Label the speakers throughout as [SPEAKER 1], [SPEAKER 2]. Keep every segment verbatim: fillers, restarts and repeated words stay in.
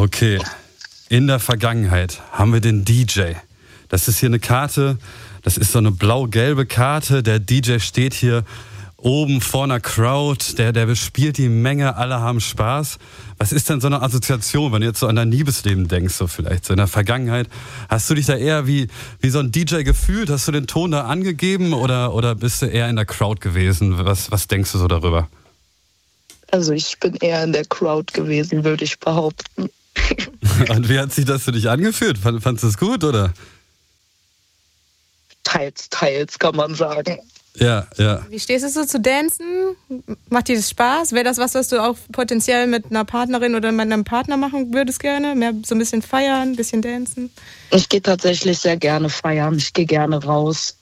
[SPEAKER 1] Okay, in der Vergangenheit haben wir den D J. Das ist hier eine Karte, das ist so eine blau-gelbe Karte. Der D J steht hier oben vor einer Crowd, der, der bespielt die Menge, alle haben Spaß. Was ist denn so eine Assoziation, wenn du jetzt so an dein Liebesleben denkst, so vielleicht, so in der Vergangenheit? Hast du dich da eher wie, wie so ein D J gefühlt? Hast du den Ton da angegeben oder, oder bist du eher in der Crowd gewesen? Was, was denkst du so darüber?
[SPEAKER 2] Also ich bin eher in der Crowd gewesen, würde ich behaupten.
[SPEAKER 1] Und wie hat sich das für dich angefühlt? Fand, fandest du es gut, oder?
[SPEAKER 2] Teils, teils, kann man sagen.
[SPEAKER 1] Ja, ja.
[SPEAKER 3] Wie stehst du so zu Dancen? Macht dir das Spaß? Wäre das was, was du auch potenziell mit einer Partnerin oder mit einem Partner machen würdest gerne? Mehr so ein bisschen feiern, ein bisschen dancen?
[SPEAKER 2] Ich gehe tatsächlich sehr gerne feiern. Ich gehe gerne raus.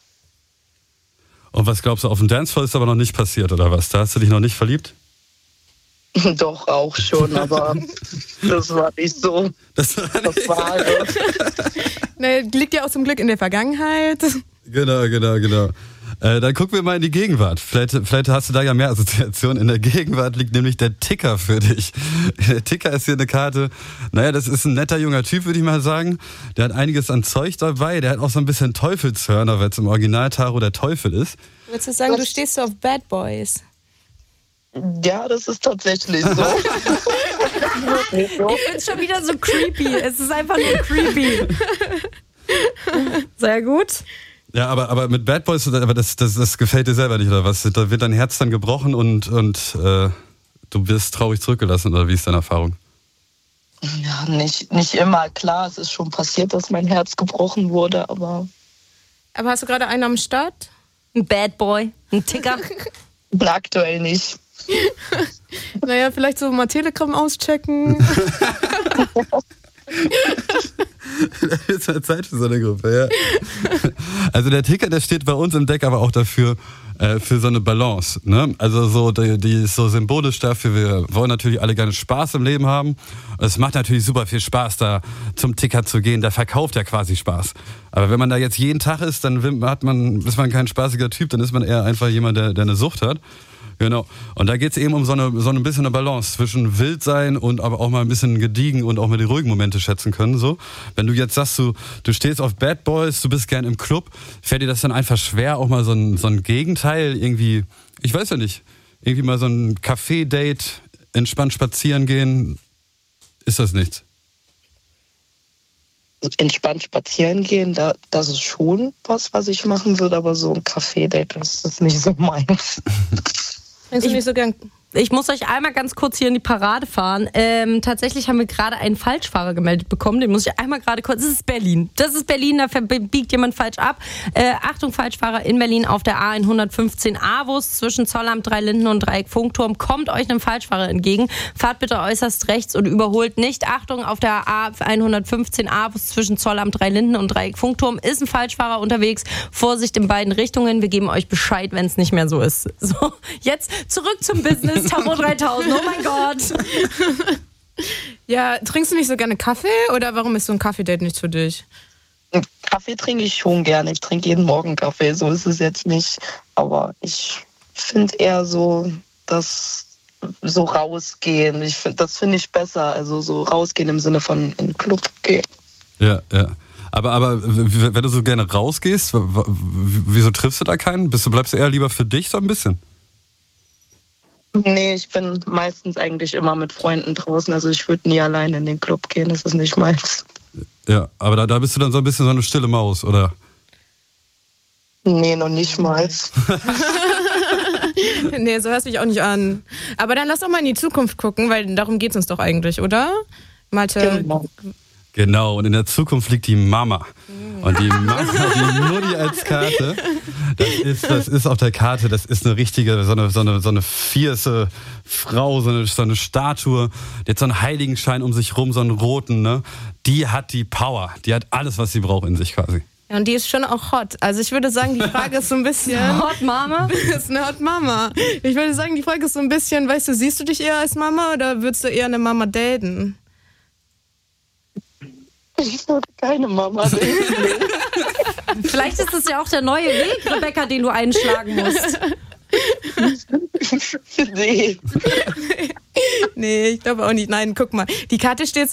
[SPEAKER 1] Und was glaubst du, auf dem Dancefloor ist aber noch nicht passiert, oder was? Da hast du dich noch nicht verliebt?
[SPEAKER 2] Doch, auch schon, aber das war nicht so.
[SPEAKER 1] Das war,
[SPEAKER 2] das war äh,
[SPEAKER 3] ne, liegt ja auch zum Glück in der Vergangenheit.
[SPEAKER 1] Genau, genau, genau. Äh, dann gucken wir mal in die Gegenwart. Vielleicht, vielleicht hast du da ja mehr Assoziationen. In der Gegenwart liegt nämlich der Ticker für dich. Der Ticker ist hier eine Karte. Naja, das ist ein netter junger Typ, würde ich mal sagen. Der hat einiges an Zeug dabei. Der hat auch so ein bisschen Teufelshörner, weil es im Original Taro der Teufel ist.
[SPEAKER 3] Würdest du sagen, du stehst so auf Bad Boys?
[SPEAKER 2] Ja, das ist tatsächlich so.
[SPEAKER 4] Ich finde es schon wieder so creepy. Es ist einfach nur creepy. Sehr gut.
[SPEAKER 1] Ja, aber, aber mit Bad Boys, aber das, das, das gefällt dir selber nicht, oder was? Da wird dein Herz dann gebrochen und, und äh, du wirst traurig zurückgelassen, oder wie ist deine Erfahrung?
[SPEAKER 2] Ja, nicht, nicht immer. Klar, es ist schon passiert, dass mein Herz gebrochen wurde, aber...
[SPEAKER 3] Aber hast du gerade einen am Start?
[SPEAKER 4] Ein Bad Boy, ein Ticker?
[SPEAKER 2] Aktuell nicht.
[SPEAKER 3] Naja, vielleicht so mal Telegram auschecken.
[SPEAKER 1] Da ist mal Zeit für so eine Gruppe, ja. Also der Ticker, der steht bei uns im Deck aber auch dafür, äh, für so eine Balance, ne? Also so, die, die ist so symbolisch dafür, wir wollen natürlich alle gerne Spaß im Leben haben. Es macht natürlich super viel Spaß, da zum Ticker zu gehen, der verkauft ja quasi Spaß. Aber wenn man da jetzt jeden Tag ist, dann hat man, ist man kein spaßiger Typ, dann ist man eher einfach jemand, der, der eine Sucht hat. Genau. Und da geht es eben um so eine, so ein bisschen eine Balance zwischen wild sein und aber auch mal ein bisschen gediegen und auch mal die ruhigen Momente schätzen können. So. Wenn du jetzt sagst, du, du stehst auf Bad Boys, du bist gern im Club, fällt dir das dann einfach schwer, auch mal so ein, so ein Gegenteil irgendwie, ich weiß ja nicht, irgendwie mal so ein Café-Date, entspannt spazieren gehen, ist das nichts?
[SPEAKER 2] Entspannt spazieren gehen, da, das ist schon was, was ich machen würde, aber so ein Café-Date, das ist nicht so meins.
[SPEAKER 3] Trinkst du nicht so gern?
[SPEAKER 4] Ich muss euch einmal ganz kurz hier in die Parade fahren. Ähm, tatsächlich haben wir gerade einen Falschfahrer gemeldet bekommen. Den muss ich einmal gerade kurz... Das ist Berlin. Das ist Berlin, da biegt jemand falsch ab. Äh, Achtung, Falschfahrer in Berlin auf der A hundertfünfzehn Avus zwischen Zollamt, Dreilinden und Dreieck Funkturm. Kommt euch einem Falschfahrer entgegen. Fahrt bitte äußerst rechts und überholt nicht. Achtung, auf der A hundertfünfzehn Avus zwischen Zollamt, Dreilinden und Dreieck Funkturm ist ein Falschfahrer unterwegs. Vorsicht in beiden Richtungen. Wir geben euch Bescheid, wenn es nicht mehr so ist. So, jetzt zurück zum Business. Taro dreitausend, oh mein Gott.
[SPEAKER 3] Ja, trinkst du nicht so gerne Kaffee oder warum ist so ein Kaffee-Date nichts für dich?
[SPEAKER 2] Kaffee trinke ich schon gerne. Ich trinke jeden Morgen Kaffee, so ist es jetzt nicht. Aber ich finde eher so, dass so rausgehen, ich find, das finde ich besser. Also so rausgehen im Sinne von in den Club gehen.
[SPEAKER 1] Ja, ja. Aber, aber wenn du so gerne rausgehst, wieso triffst du da keinen? Bist du, bleibst du eher lieber für dich so ein bisschen?
[SPEAKER 2] Nee, ich bin meistens eigentlich immer mit Freunden draußen. Also ich würde nie alleine in den Club gehen, das ist nicht meins.
[SPEAKER 1] Ja, aber da, da bist du dann so ein bisschen so eine stille Maus, oder?
[SPEAKER 2] Nee, noch nicht mal.
[SPEAKER 3] Nee, so hörst du mich auch nicht an. Aber dann lass doch mal in die Zukunft gucken, weil darum geht's uns doch eigentlich, oder? Malte.
[SPEAKER 2] Genau.
[SPEAKER 1] Genau, und in der Zukunft liegt die Mama. Und die Mama, die Mutti als Karte, das ist, das ist auf der Karte, das ist eine richtige, so eine, so eine, so eine fierce Frau, so eine, so eine Statue, die hat so einen Heiligenschein um sich rum, so einen roten, ne? Die hat die Power, die hat alles, was sie braucht in sich quasi.
[SPEAKER 3] Ja, und die ist schon auch hot. Also ich würde sagen, die Frage ist so ein bisschen...
[SPEAKER 4] Hot Mama?
[SPEAKER 3] ist eine Hot Mama. Ich würde sagen, die Frage ist so ein bisschen, weißt du, siehst du dich eher als Mama oder würdest du eher eine Mama daten?
[SPEAKER 2] Ich würde keine Mama daten.
[SPEAKER 4] Vielleicht ist das ja auch der neue Weg, Rebecca, den du einschlagen musst.
[SPEAKER 2] Nee.
[SPEAKER 3] Nee, ich glaube auch nicht. Nein, guck mal. Die Karte steht